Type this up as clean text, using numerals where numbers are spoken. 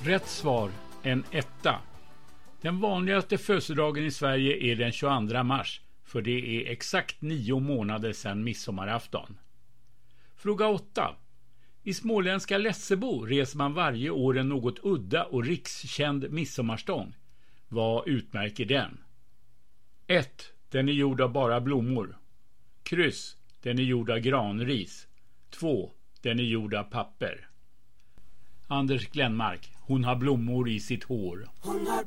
Rätt svar, en etta. Den vanligaste födelsedagen i Sverige är den 22 mars, för det är exakt 9 månader sedan midsommarafton. Fråga 8. I småländska Lessebo reser man varje år en något udda och rikskänd midsommarstång. Vad utmärker den? 1. Den är gjord av bara blommor. Kryss. Den är gjord av granris. 2. Den är gjord av papper. Anders Glenmark. Hon har blommor i sitt hår. Hon har